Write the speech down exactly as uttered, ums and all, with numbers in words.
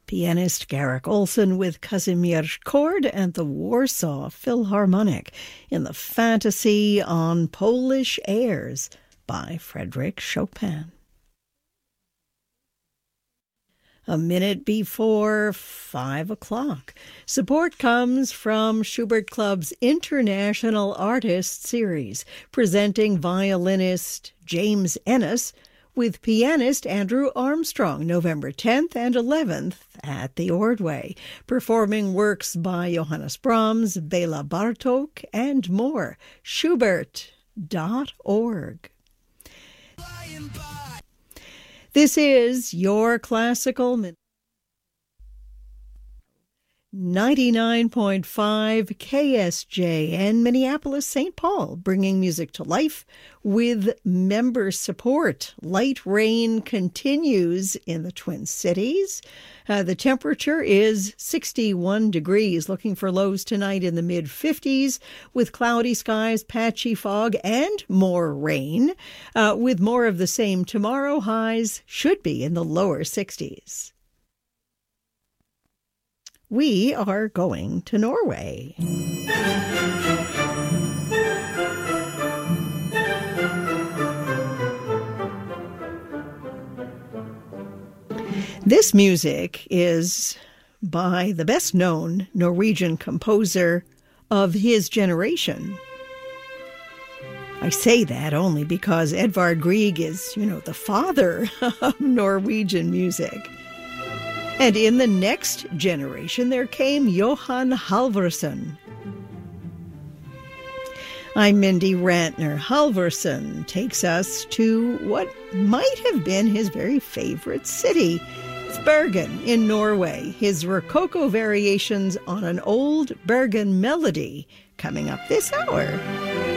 Pianist Garrick Olson with Kazimierz Chord and the Warsaw Philharmonic in the Fantasy on Polish Airs by Frédéric Chopin. A minute before five o'clock. Support comes from Schubert Club's International Artist Series, presenting violinist James Ennis with pianist Andrew Armstrong, November tenth and eleventh at the Ordway, performing works by Johannes Brahms, Bela Bartók, and more. Schubert dot org. This is your Classical Minute. ninety-nine point five K S J N, Minneapolis, Saint Paul, bringing music to life with member support. Light rain continues in the Twin Cities. Uh, the temperature is sixty-one degrees, looking for lows tonight in the mid-fifties, with cloudy skies, patchy fog, and more rain. Uh, with more of the same tomorrow, highs should be in the lower sixties. We are going to Norway. This music is by the best-known Norwegian composer of his generation. I say that only because Edvard Grieg is, you know, the father of Norwegian music. And in the next generation, there came Johan Halvorsen. I'm Mindy Rantner. Halvorsen takes us to what might have been his very favorite city. It's Bergen in Norway. His Rococo variations on an old Bergen melody coming up this hour.